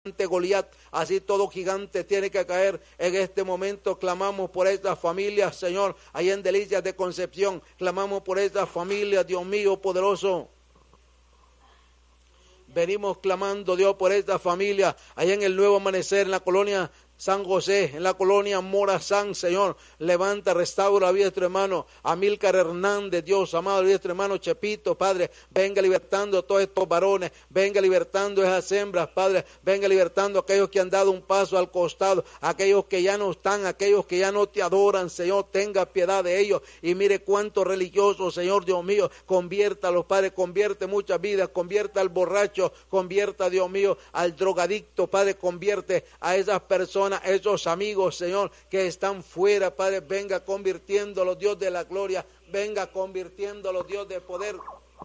Goliat, así todo gigante tiene que caer. En este momento clamamos por estas familias, Señor, ahí en Delicias de Concepción, clamamos por estas familias, Dios mío poderoso. Venimos clamando, Dios, por esta familia, allá en el Nuevo Amanecer, en la colonia San José, en la colonia Morazán, Señor, levanta, restaura la vida de nuestro hermano Amílcar Hernández, Dios amado, la vida de nuestro hermano Chepito, Padre, venga libertando a todos estos varones, venga libertando a esas hembras, Padre, venga libertando a aquellos que han dado un paso al costado, aquellos que ya no están, aquellos que ya no te adoran, Señor, tenga piedad de ellos, y mire cuántos religiosos, Señor, Dios mío, conviértalos, Padre, convierte muchas vidas, convierta al borracho, convierta, Dios mío, al drogadicto, Padre, convierte a esas personas, esos amigos, Señor, que están fuera, Padre, venga convirtiéndolos, Dios de la gloria, venga convirtiéndolos, Dios de poder.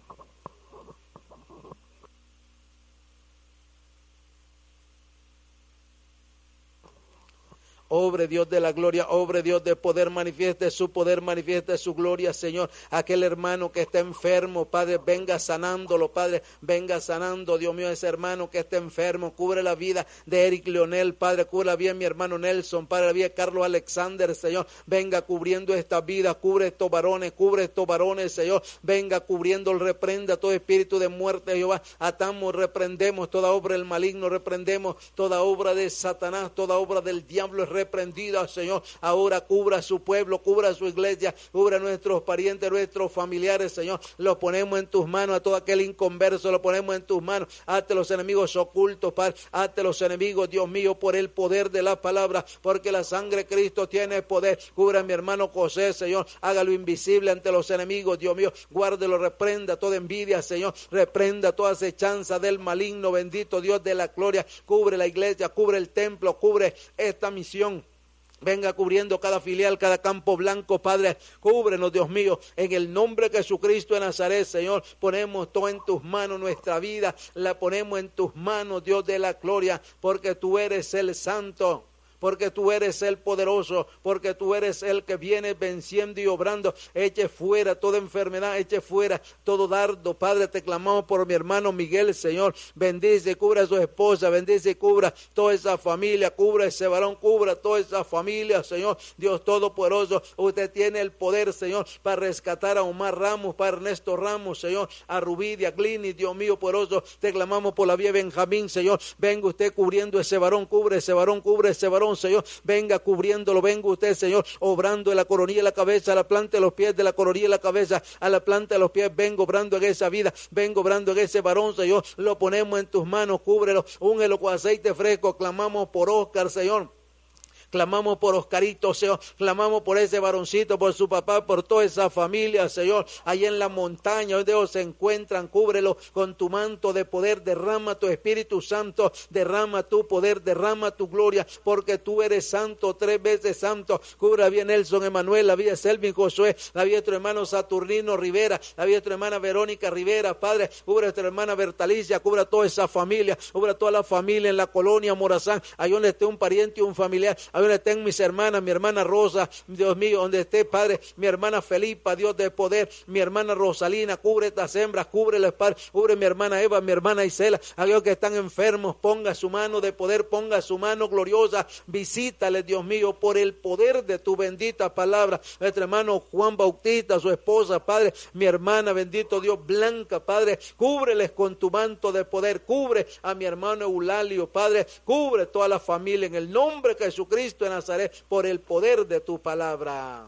Obre Dios de la gloria, obre Dios de poder, manifieste su poder, manifieste su gloria, Señor. Aquel hermano que está enfermo, Padre, venga sanándolo, Padre, venga sanando, Dios mío, ese hermano que está enfermo. Cubre la vida de Eric Leonel, Padre, cubre la vida de mi hermano Nelson, Padre, la vida de Carlos Alexander, Señor. Venga cubriendo esta vida, cubre estos varones, Señor. Venga cubriendo, reprenda todo espíritu de muerte, Jehová. Atamos, reprendemos toda obra del maligno, reprendemos toda obra de Satanás, toda obra del diablo reprendida, Señor. Ahora cubra a su pueblo, cubra a su iglesia, cubra a nuestros parientes, nuestros familiares, Señor. Lo ponemos en tus manos, a todo aquel inconverso, lo ponemos en tus manos. Hazte los enemigos ocultos, Padre. Hazte los enemigos, Dios mío, por el poder de la palabra, porque la sangre de Cristo tiene poder. Cubra a mi hermano José, Señor. Hágalo invisible ante los enemigos, Dios mío. Guárdelo, reprenda toda envidia, Señor. Reprenda toda acechanza del maligno, bendito Dios de la gloria. Cubre la iglesia, cubre el templo, cubre esta misión. Venga cubriendo cada filial, cada campo blanco, Padre, cúbrenos, Dios mío, en el nombre de Jesucristo de Nazaret, Señor, ponemos todo en tus manos, nuestra vida la ponemos en tus manos, Dios de la gloria, porque tú eres el santo, porque tú eres el poderoso, porque tú eres el que viene venciendo y obrando. Eche fuera toda enfermedad, eche fuera todo dardo, Padre, te clamamos por mi hermano Miguel, Señor, bendice y cubra a su esposa, bendice y cubra toda esa familia, cubra ese varón, cubra toda esa familia, Señor, Dios Todopoderoso, usted tiene el poder, Señor, para rescatar a Omar Ramos, para Ernesto Ramos, Señor, a Rubí de Aglini, Dios mío poderoso, te clamamos por la vida de Benjamín, Señor, venga usted cubriendo ese varón, cubre ese varón, Señor, venga cubriéndolo, venga usted, Señor, obrando en la coronilla de la cabeza, a la planta de los pies, de la coronilla de la cabeza, a la planta de los pies, vengo obrando en esa vida, vengo obrando en ese varón, Señor, lo ponemos en tus manos, cúbrelo, úngelo con aceite fresco, clamamos por Oscar, Señor. Clamamos por Oscarito, Señor, clamamos por ese varoncito, por su papá, por toda esa familia, Señor, ahí en la montaña donde ellos se encuentran, cúbrelo con tu manto de poder, derrama tu Espíritu Santo, derrama tu poder, derrama tu gloria, porque tú eres santo, 3 veces santo. Cubra bien Nelson Emanuel, la vida de Selvin Josué, la vida de tu hermano Saturnino Rivera, la vida de tu hermana Verónica Rivera, Padre, cubra a tu hermana Bertalicia, cubra toda esa familia, cubra toda la familia en la colonia Morazán, ahí donde esté un pariente y un familiar, ahí donde estén mis hermanas, mi hermana Rosa, Dios mío, donde esté, Padre, mi hermana Felipa, Dios de poder, mi hermana Rosalina, cubre estas hembras, cúbreles, Padre, cubre mi hermana Eva, mi hermana Isela, aquellos que están enfermos, ponga su mano de poder, ponga su mano gloriosa, visítales, Dios mío, por el poder de tu bendita palabra, nuestro hermano Juan Bautista, su esposa, Padre, mi hermana, bendito Dios, Blanca, Padre, cúbreles con tu manto de poder, cubre a mi hermano Eulalio, Padre, cubre toda la familia, en el nombre de Jesucristo de Nazaret, por el poder de tu palabra.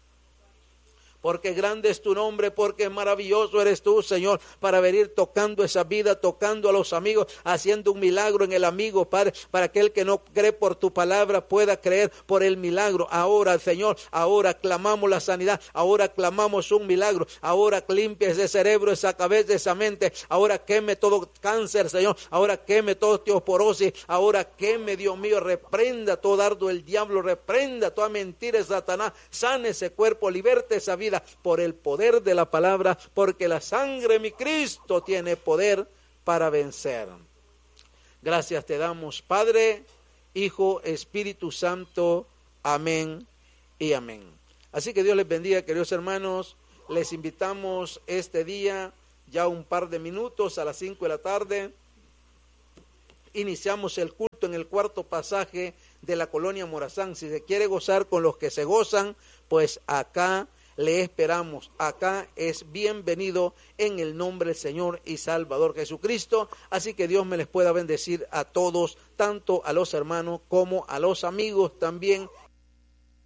Porque grande es tu nombre, porque maravilloso eres tú, Señor, para venir tocando esa vida, tocando a los amigos, haciendo un milagro en el amigo, Padre, para aquel que no cree por tu palabra pueda creer por el milagro. Ahora, Señor, ahora clamamos la sanidad, ahora clamamos un milagro, ahora limpia ese cerebro, esa cabeza, esa mente, ahora queme todo cáncer, Señor, ahora queme todo osteoporosis, ahora queme, Dios mío, reprenda todo dardo del diablo, reprenda toda mentira de Satanás, sane ese cuerpo, liberte esa vida por el poder de la palabra, porque la sangre de mi Cristo tiene poder para vencer. Gracias te damos, Padre, Hijo, Espíritu Santo. Amén y amén. Así que Dios les bendiga, queridos hermanos. Les invitamos este día, ya un par de minutos, a las 5 de la tarde, iniciamos el culto en el cuarto pasaje de la colonia Morazán. Si se quiere gozar con los que se gozan, pues acá le esperamos. Acá es bienvenido en el nombre del Señor y Salvador Jesucristo. Así que Dios me les pueda bendecir a todos, tanto a los hermanos como a los amigos también